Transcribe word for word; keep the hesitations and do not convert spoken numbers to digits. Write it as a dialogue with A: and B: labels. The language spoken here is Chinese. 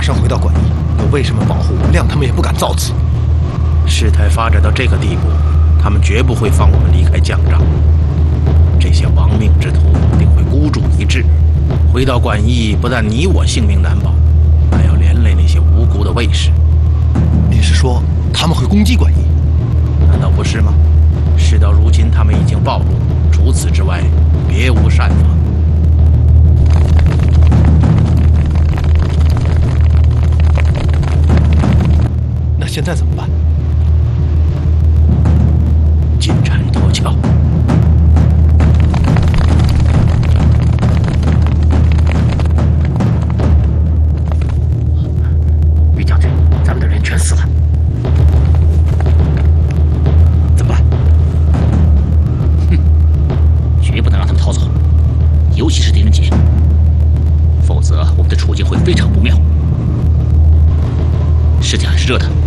A: 上回到馆驿，有为什么保护，谅他们也不敢造次。
B: 事态发展到这个地步，他们绝不会放我们离开江丈。这些亡命之徒定会孤注一掷，回到馆驿，不但你我性命难保，还要连累那些无辜的卫士。
A: 你是说他们会攻击馆驿？
B: 难道不是吗？事到如今，他们已经暴露，除此之外，别无善法。
A: 那现在怎么办？
B: 金蝉脱壳。
C: 于将军，咱们的人全死了。
A: 怎么办？
C: 哼，绝不能让他们逃走，尤其是狄仁杰，否则我们的处境会非常不妙。尸体还是热的。